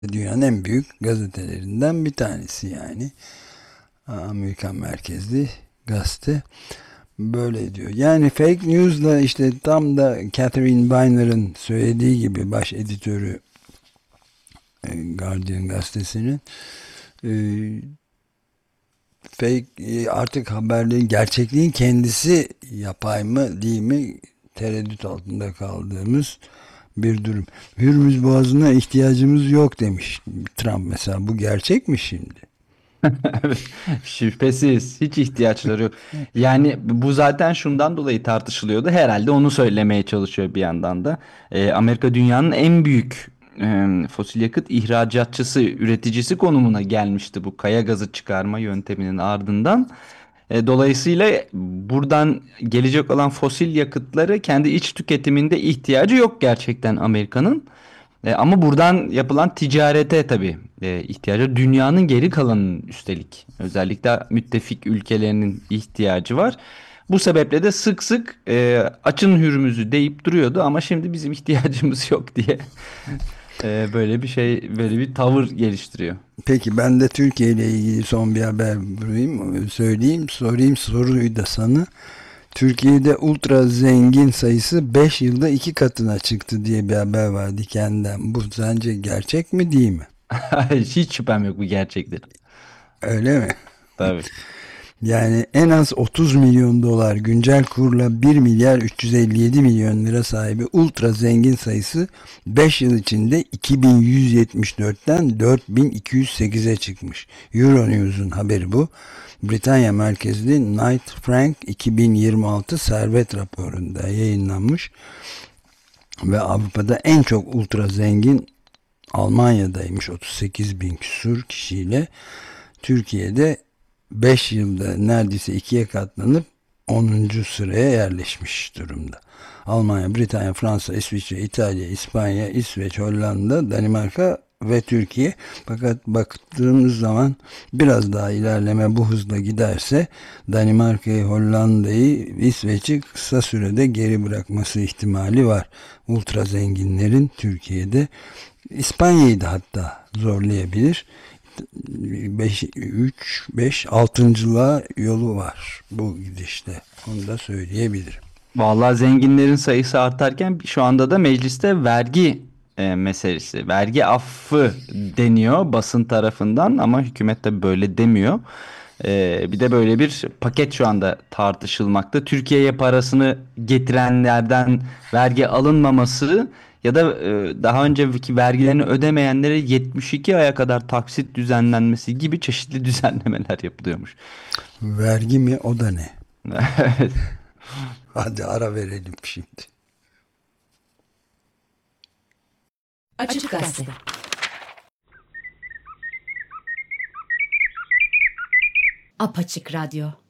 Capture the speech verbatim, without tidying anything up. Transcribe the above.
Dünyanın en büyük gazetelerinden bir tanesi yani. Amerikan merkezli gazete böyle diyor. Yani fake news'la işte tam da Catherine Weiner'ın söylediği gibi baş editörü e, Guardian gazetesinin e, fake e, artık haberlerin gerçekliğin kendisi yapay mı değil mi tereddüt altında kaldığımız bir durum. Hürmüz Boğazı'na ihtiyacımız yok demiş Trump mesela. Bu gerçek mi şimdi? Evet, şüphesiz hiç ihtiyaçları yok. Yani bu zaten şundan dolayı tartışılıyordu. Herhalde onu söylemeye çalışıyor bir yandan da. Ee, Amerika dünyanın en büyük e, fosil yakıt ihracatçısı, üreticisi konumuna gelmişti bu kaya gazı çıkarma yönteminin ardından. E, dolayısıyla buradan gelecek olan fosil yakıtları kendi iç tüketiminde ihtiyacı yok gerçekten Amerika'nın. E, ama buradan yapılan ticarete tabii e, ihtiyacı dünyanın geri kalanının üstelik özellikle müttefik ülkelerinin ihtiyacı var. Bu sebeple de sık sık e, açın Hürmüz'ü deyip duruyordu ama şimdi bizim ihtiyacımız yok diye e, böyle bir şey böyle bir tavır geliştiriyor. Peki ben de Türkiye ile ilgili son bir haber vereyim, söyleyeyim, sorayım soruyu da sana. Türkiye'de ultra zengin sayısı beş yılda iki katına çıktı diye bir haber var Diken'den. Bu sence gerçek mi değil mi? Hiç şüphem yok bu gerçektir. Öyle mi? Tabii. Yani en az otuz milyon dolar güncel kurla bir milyar üç yüz elli yedi milyon lira sahibi ultra zengin sayısı beş yıl içinde iki bin yüz yetmiş dörtten dört bin iki yüz sekize çıkmış. Euronews'un haberi bu. Britanya merkezli Knight Frank iki bin yirmi altı servet raporunda yayınlanmış ve Avrupa'da en çok ultra zengin Almanya'daymış otuz sekiz bin küsur kişiyle. Türkiye'de beş yılda neredeyse ikiye katlanıp onuncu sıraya yerleşmiş durumda. Almanya, Britanya, Fransa, İsviçre, İtalya, İspanya, İsveç, Hollanda, Danimarka ve Türkiye. Fakat baktığımız zaman biraz daha ilerleme bu hızla giderse Danimarka'yı, Hollanda'yı, İsveç'i kısa sürede geri bırakması ihtimali var. Ultra zenginlerin Türkiye'de İspanya'yı da hatta zorlayabilir. beş üç beş altıncılığa yolu var bu gidişte. Onu da söyleyebilirim. Vallahi zenginlerin sayısı artarken şu anda da mecliste vergi e, meselesi, vergi affı deniyor basın tarafından ama hükümet de böyle demiyor. E, bir de böyle bir paket şu anda tartışılmakta. Türkiye'ye parasını getirenlerden vergi alınmaması ya da e, daha önceki vergilerini ödemeyenlere yetmiş iki aya kadar taksit düzenlenmesi gibi çeşitli düzenlemeler yapılıyormuş. Vergi mi o da ne? Evet. Hadi ara verelim şimdi. Açık Gazete. Apaçık Radyo.